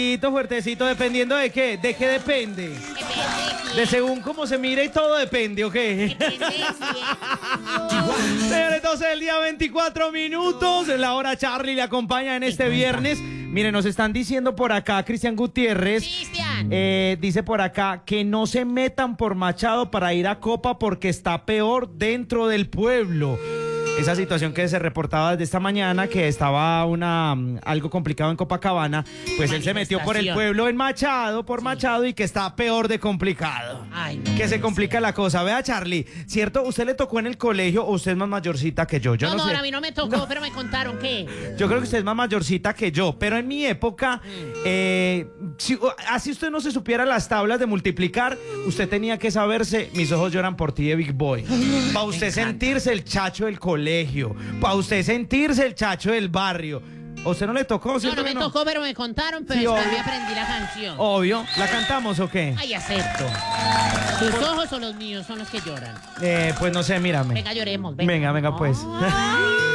Fuertecito, ¿dependiendo de qué? ¿De qué depende? De según cómo se mire y todo depende, ¿o qué? Señores, 12 del día, 24 minutos. La hora Charlie le acompaña en este viernes. Miren, nos están diciendo por acá, Cristian Gutiérrez. Dice por acá que no se metan por Machado para ir a Copa porque está peor dentro del pueblo. Esa situación que se reportaba desde esta mañana, que estaba algo complicado en Copacabana, pues él se metió por el pueblo en Machado, Machado, y que está peor de complicado. Ay, no, que se complica la cosa. Vea, Charlie, ¿cierto? ¿Usted le tocó en el colegio o usted es más mayorcita que yo? No, sé. a mí no me tocó, pero me contaron que... Yo creo que usted es más mayorcita que yo, pero en mi época, así usted no se supiera las tablas de multiplicar, usted tenía que saberse Mis ojos lloran por ti de Big Boy. Para usted sentirse el chacho del colegio, para usted sentirse el chacho del barrio. ¿A usted no le tocó? No me tocó, pero me contaron, pero sí, después me aprendí la canción. Obvio. ¿La cantamos o qué? Ay, acepto. ¿Tus ojos o los míos son los que lloran? Pues no sé, mírame. Venga, lloremos. Venga, pues.